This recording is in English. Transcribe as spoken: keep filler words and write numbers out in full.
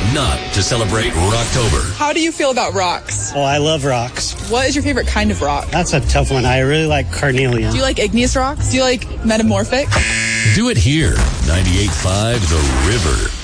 not to celebrate Rocktober. How do you feel about rocks? Oh, I love rocks. What is your favorite kind of rock? That's a tough one. I really like carnelian. Do you like igneous rocks? Do you like metamorphic? Do it here. ninety-eight point five The River.